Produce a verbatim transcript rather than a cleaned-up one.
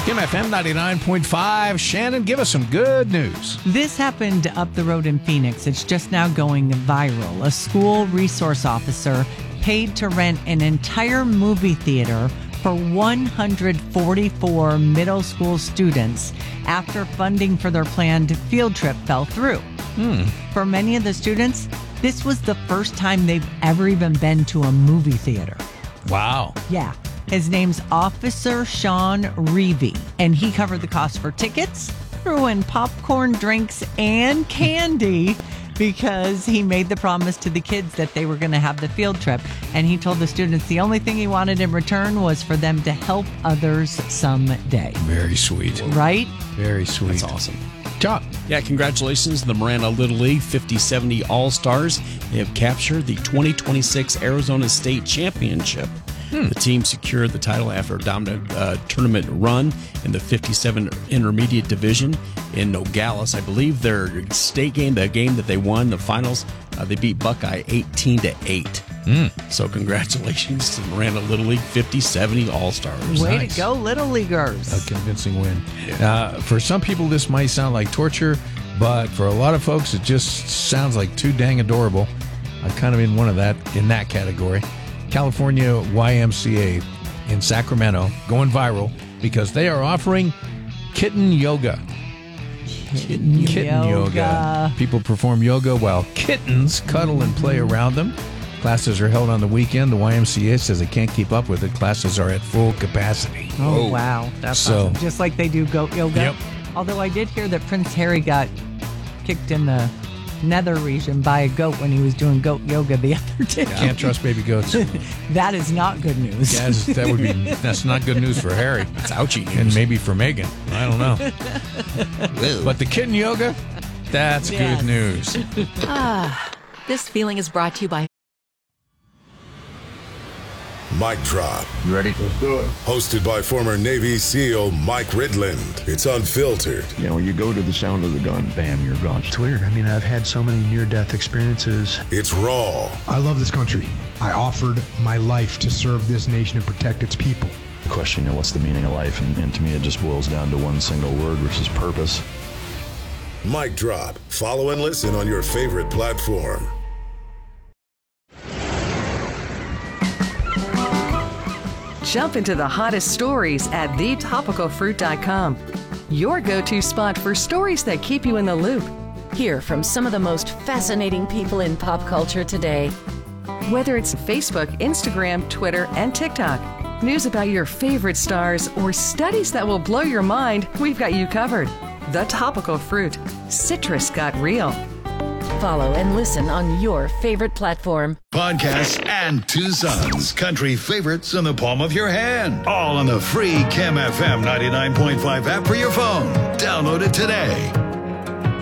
Kim F M ninety-nine point five. Shannon, give us some good news. This happened up the road in Phoenix. It's just now going viral. A school resource officer paid to rent an entire movie theater for one hundred forty-four middle school students after funding for their planned field trip fell through. Hmm. For many of the students, this was the first time they've ever even been to a movie theater. Wow. Yeah. His name's Officer Sean Reevy, and he covered the cost for tickets, threw in popcorn, drinks, and candy because he made the promise to the kids that they were going to have the field trip. And he told the students the only thing he wanted in return was for them to help others someday. Very sweet. Right? Very sweet. That's awesome. Chuck. Yeah, congratulations to the Marana Little League fifty seventy All-Stars. They have captured the twenty twenty-six Arizona State Championship. Hmm. The team secured the title after a dominant uh, tournament run in the fifty-seven Intermediate Division in Nogales. I believe their state game, the game that they won, the finals, uh, they beat Buckeye eighteen to eight. Hmm. So congratulations to the Marana Little League fifty seventy All-Stars. Way Nice. to go, Little Leaguers. A convincing win. Uh, for some people, this might sound like torture, but for a lot of folks, it just sounds like too dang adorable. I'm kind of in one of that, in that category. California Y M C A in Sacramento going viral because they are offering kitten yoga. Kitten, Kitten yoga. People perform yoga while kittens cuddle and play around them. Classes are held on the weekend. The Y M C A says they can't keep up with it. Classes are at full capacity. Oh, wow. That's So- awesome. Just like they do goat yoga. Yep. Although I did hear that Prince Harry got kicked in the nether region by a goat when he was doing goat yoga the other day. Can't trust baby goats. That is not good news. Yes, that would be. That's not good news for Harry. It's ouchie news. And maybe for Megan. I don't know. But the kitten yoga, that's Yes. good news. Ah, this feeling is brought to you by Mic Drop. You ready? Let's do it. Hosted by former Navy SEAL Mike Ridland. It's unfiltered. You know, when you go to the sound of the gun, bam, you're gone. It's weird. I mean, I've had so many near-death experiences. It's raw. I love this country. I offered my life to serve this nation and protect its people. The question, you know, what's the meaning of life? And, and to me, it just boils down to one single word, which is purpose. Mic Drop. Follow and listen on your favorite platform. Jump into the hottest stories at the topical fruit dot com. Your go-to spot for stories that keep you in the loop. Hear from some of the most fascinating people in pop culture today. Whether it's Facebook, Instagram, Twitter, and TikTok, news about your favorite stars, or studies that will blow your mind, we've got you covered. The Topical Fruit. Citrus got real. Follow and listen on your favorite platform. Podcasts and two sons. Country favorites in the palm of your hand. All on the free Kim F M ninety-nine point five app for your phone. Download it today.